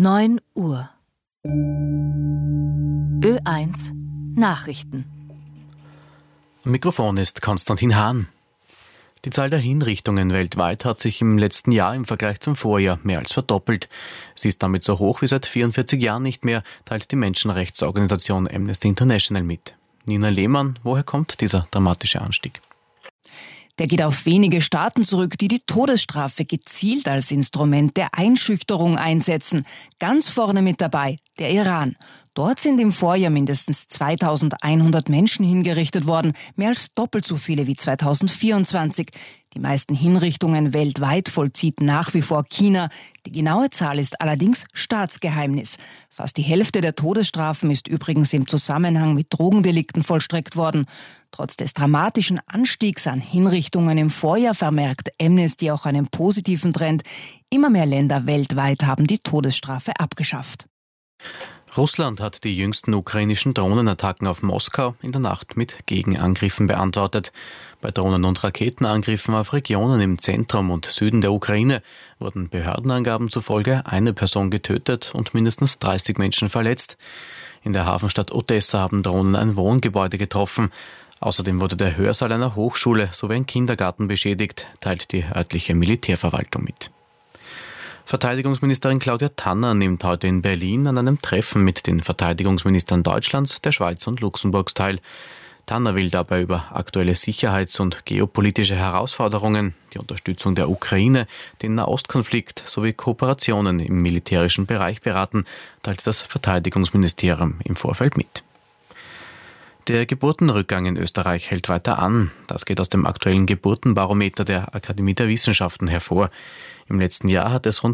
9 Uhr. Ö1 Nachrichten. Am Mikrofon ist Konstantin Hahn. Die Zahl der Hinrichtungen weltweit hat sich im letzten Jahr im Vergleich zum Vorjahr mehr als verdoppelt. Sie ist damit so hoch wie seit 44 Jahren nicht mehr, teilt die Menschenrechtsorganisation Amnesty International mit. Nina Lehmann, woher kommt dieser dramatische Anstieg? Der geht auf wenige Staaten zurück, die die Todesstrafe gezielt als Instrument der Einschüchterung einsetzen. Ganz vorne mit dabei der Iran. Dort sind im Vorjahr mindestens 2100 Menschen hingerichtet worden, mehr als doppelt so viele wie 2024. Die meisten Hinrichtungen weltweit vollzieht nach wie vor China. Die genaue Zahl ist allerdings Staatsgeheimnis. Fast die Hälfte der Todesstrafen ist übrigens im Zusammenhang mit Drogendelikten vollstreckt worden. Trotz des dramatischen Anstiegs an Hinrichtungen im Vorjahr vermerkt Amnesty auch einen positiven Trend. Immer mehr Länder weltweit haben die Todesstrafe abgeschafft. Russland hat die jüngsten ukrainischen Drohnenattacken auf Moskau in der Nacht mit Gegenangriffen beantwortet. Bei Drohnen- und Raketenangriffen auf Regionen im Zentrum und Süden der Ukraine wurden Behördenangaben zufolge eine Person getötet und mindestens 30 Menschen verletzt. In der Hafenstadt Odessa haben Drohnen ein Wohngebäude getroffen. Außerdem wurde der Hörsaal einer Hochschule sowie ein Kindergarten beschädigt, teilt die örtliche Militärverwaltung mit. Verteidigungsministerin Claudia Tanner nimmt heute in Berlin an einem Treffen mit den Verteidigungsministern Deutschlands, der Schweiz und Luxemburgs teil. Tanner will dabei über aktuelle sicherheits- und geopolitische Herausforderungen, die Unterstützung der Ukraine, den Nahostkonflikt sowie Kooperationen im militärischen Bereich beraten, teilt das Verteidigungsministerium im Vorfeld mit. Der Geburtenrückgang in Österreich hält weiter an. Das geht aus dem aktuellen Geburtenbarometer der Akademie der Wissenschaften hervor. Im letzten Jahr hat es rund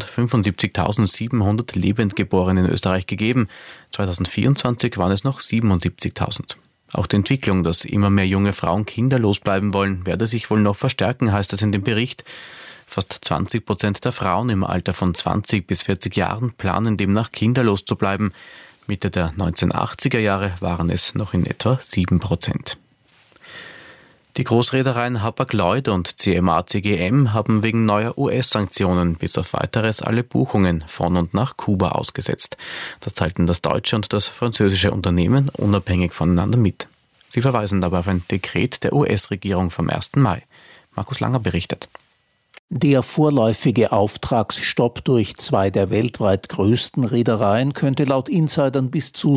75.700 Lebendgeborene in Österreich gegeben. 2024 waren es noch 77.000. Auch die Entwicklung, dass immer mehr junge Frauen kinderlos bleiben wollen, werde sich wohl noch verstärken, heißt es in dem Bericht. Fast 20% der Frauen im Alter von 20 bis 40 Jahren planen demnach kinderlos zu bleiben. Mitte der 1980er Jahre waren es noch in etwa 7%. Die Großreedereien Hapag-Lloyd und CMA-CGM haben wegen neuer US-Sanktionen bis auf Weiteres alle Buchungen von und nach Kuba ausgesetzt. Das teilten das deutsche und das französische Unternehmen unabhängig voneinander mit. Sie verweisen dabei auf ein Dekret der US-Regierung vom 1. Mai. Markus Langer berichtet. Der vorläufige Auftragsstopp durch 2 der weltweit größten Reedereien könnte laut Insidern bis zu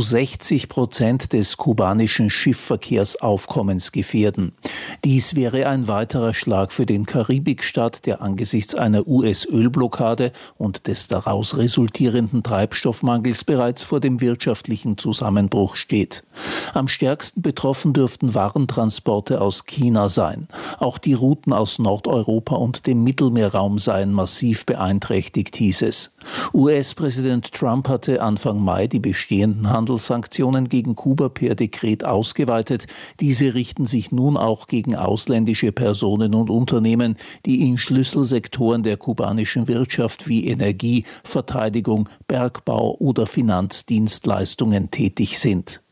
60% des kubanischen Schiffverkehrsaufkommens gefährden. Dies wäre ein weiterer Schlag für den Karibikstaat, der angesichts einer US-Ölblockade und des daraus resultierenden Treibstoffmangels bereits vor dem wirtschaftlichen Zusammenbruch steht. Am stärksten betroffen dürften Warentransporte aus China sein. Auch die Routen aus Nordeuropa und dem Mittelmeerraum seien massiv beeinträchtigt, hieß es. US-Präsident Trump hatte Anfang Mai die bestehenden Handelssanktionen gegen Kuba per Dekret ausgeweitet. Diese richten sich nun auch gegen ausländische Personen und Unternehmen, die in Schlüsselsektoren der kubanischen Wirtschaft wie Energie, Verteidigung, Bergbau oder Finanzdienstleistungen tätig sind.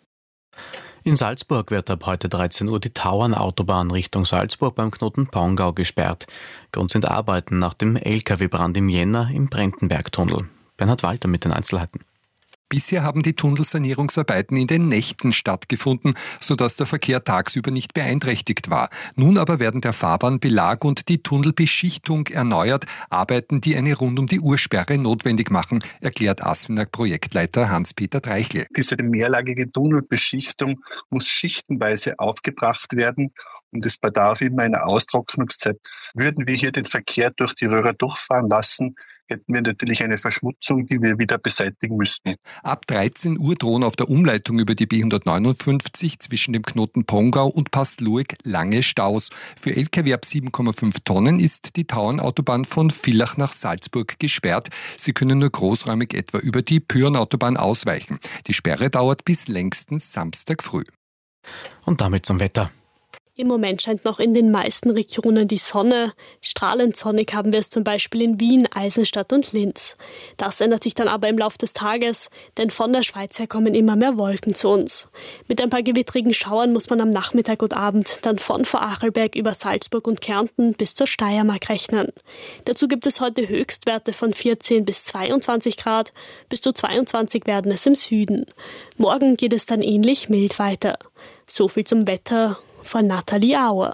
In Salzburg wird ab heute 13 Uhr die Tauernautobahn Richtung Salzburg beim Knoten Pongau gesperrt. Grund sind Arbeiten nach dem LKW-Brand im Jänner im Brentenbergtunnel. Bernhard Walter mit den Einzelheiten. Bisher haben die Tunnelsanierungsarbeiten in den Nächten stattgefunden, sodass der Verkehr tagsüber nicht beeinträchtigt war. Nun aber werden der Fahrbahnbelag und die Tunnelbeschichtung erneuert, Arbeiten, die eine Rund-um-die-Uhr-Sperre notwendig machen, erklärt ASFINAG-Projektleiter Hans-Peter Dreichel. Diese mehrlagige Tunnelbeschichtung muss schichtenweise aufgebracht werden. Und es bedarf immer einer Austrocknungszeit. Würden wir hier den Verkehr durch die Röhre durchfahren lassen, hätten wir natürlich eine Verschmutzung, die wir wieder beseitigen müssten. Ab 13 Uhr drohen auf der Umleitung über die B159 zwischen dem Knoten Pongau und Pastlueck lange Staus. Für Lkw ab 7,5 Tonnen ist die Tauernautobahn von Villach nach Salzburg gesperrt. Sie können nur großräumig etwa über die Pyhrnautobahn ausweichen. Die Sperre dauert bis längstens Samstag früh. Und damit zum Wetter. Im Moment scheint noch in den meisten Regionen die Sonne. Strahlend sonnig haben wir es zum Beispiel in Wien, Eisenstadt und Linz. Das ändert sich dann aber im Laufe des Tages, denn von der Schweiz her kommen immer mehr Wolken zu uns. Mit ein paar gewittrigen Schauern muss man am Nachmittag und Abend dann von Vorarlberg über Salzburg und Kärnten bis zur Steiermark rechnen. Dazu gibt es heute Höchstwerte von 14 bis 22 Grad, bis zu 22 werden es im Süden. Morgen geht es dann ähnlich mild weiter. So viel zum Wetter von Nathalie Auer.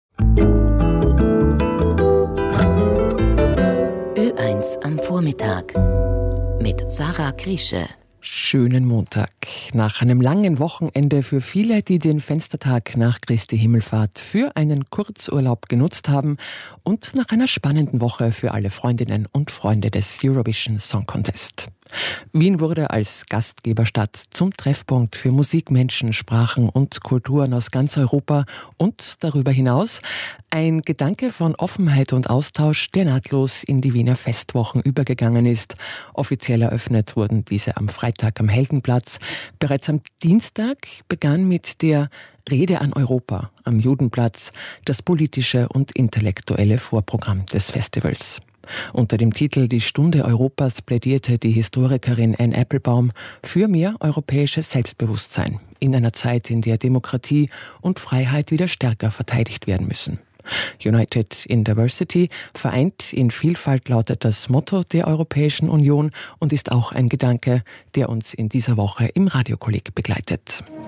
Ö1 am Vormittag mit Sarah Kriesche. Schönen Montag. Nach einem langen Wochenende für viele, die den Fenstertag nach Christi Himmelfahrt für einen Kurzurlaub genutzt haben und nach einer spannenden Woche für alle Freundinnen und Freunde des Eurovision Song Contest. Wien wurde als Gastgeberstadt zum Treffpunkt für Musikmenschen, Sprachen und Kulturen aus ganz Europa und darüber hinaus. Ein Gedanke von Offenheit und Austausch, der nahtlos in die Wiener Festwochen übergegangen ist. Offiziell eröffnet wurden diese am Freitag am Heldenplatz. Bereits am Dienstag begann mit der Rede an Europa am Judenplatz das politische und intellektuelle Vorprogramm des Festivals. Unter dem Titel »Die Stunde Europas« plädierte die Historikerin Anne Applebaum für mehr europäisches Selbstbewusstsein in einer Zeit, in der Demokratie und Freiheit wieder stärker verteidigt werden müssen. United in Diversity, vereint in Vielfalt, lautet das Motto der Europäischen Union und ist auch ein Gedanke, der uns in dieser Woche im Radiokolleg begleitet.